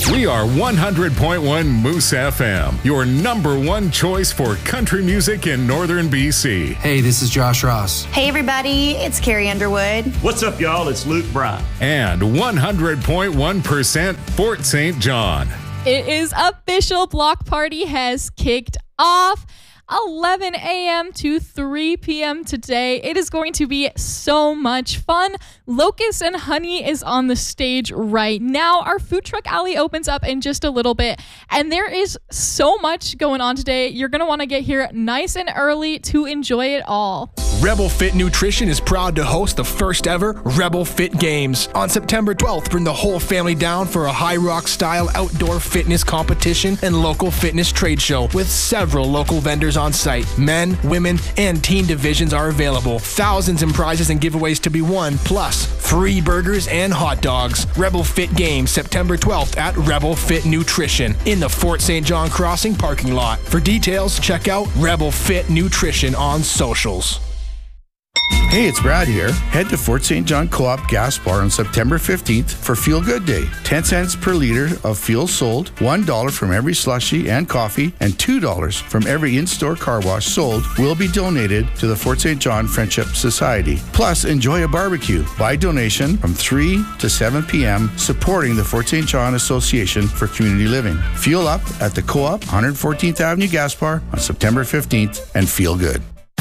We are 100.1 Moose FM, your number one choice for country music in northern BC. Hey, this is Josh Ross. Hey, everybody, it's Carrie Underwood. What's up, y'all? It's Luke Bryan. And 100.1% Fort St. John. It is official. Block Party has kicked off. 11 a.m. to 3 p.m. today. It is going to be so much fun. Locust and Honey is on the stage right now. Our food truck alley opens up in just a little bit, and there is so much going on today. You're going to want to get here nice and early to enjoy it all. Rebel Fit Nutrition is proud to host the first ever Rebel Fit Games. On September 12th, bring the whole family down for a High Rock style outdoor fitness competition and local fitness trade show with several local vendors on site. Men, women, and teen divisions are available. Thousands in prizes and giveaways to be won, plus free burgers and hot dogs. Rebel Fit Games, September 12th at Rebel Fit Nutrition in the Fort St. John Crossing parking lot. For details, check out Rebel Fit Nutrition on socials. Hey, it's Brad here. Head to Fort St. John Co-op Gas Bar on September 15th for Feel Good Day. 10 cents per liter of fuel sold, $1 from every slushie and coffee, and $2 from every in-store car wash sold will be donated to the Fort St. John Friendship Society. Plus, enjoy a barbecue by donation from 3 to 7 p.m. supporting the Fort St. John Association for Community Living. Fuel up at the Co-op 114th Avenue Gas Bar on September 15th and feel good.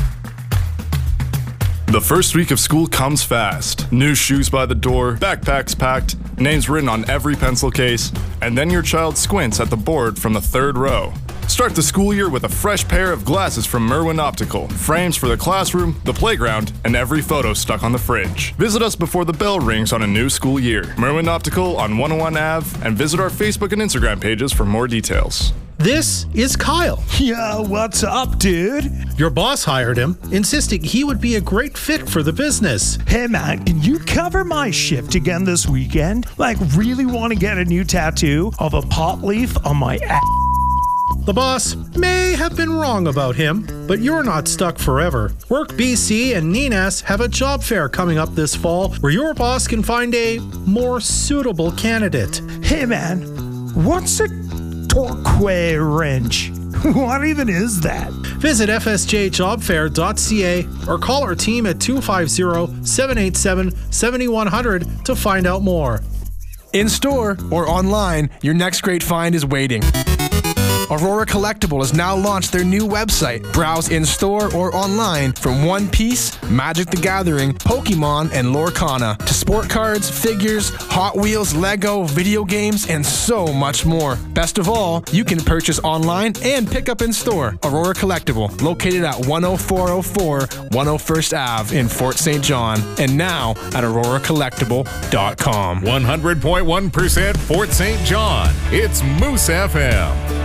The first week of school comes fast. New shoes by the door, backpacks packed, names written on every pencil case, and then your child squints at the board from the third row. Start the school year with a fresh pair of glasses from Merwin Optical, frames for the classroom, the playground, and every photo stuck on the fridge. Visit us before the bell rings on a new school year. Merwin Optical on 101 Ave, and visit our Facebook and Instagram pages for more details. This is Kyle. Yeah, what's up, dude? Your boss hired him, insisting he would be a great fit for the business. Hey, man, can you cover my shift again this weekend? Like, really want to get a new tattoo of a pot leaf on my ass? The boss may have been wrong about him, but you're not stuck forever. Work BC and Ninas have a job fair coming up this fall where your boss can find a more suitable candidate. Hey, man, what's a torque wrench? What even is that? Visit fsjjobfair.ca or call our team at 250-787-7100 to find out more. In store or online, your next great find is waiting. Aurora Collectible has now launched their new website. Browse in-store or online from One Piece, Magic the Gathering, Pokemon, and Lorcana to sport cards, figures, Hot Wheels, Lego, video games, and so much more. Best of all, you can purchase online and pick up in store. Aurora Collectible, located at 10404 101st Ave in Fort St. John, and now at auroracollectible.com. 100.1% Fort St. John. It's Moose FM.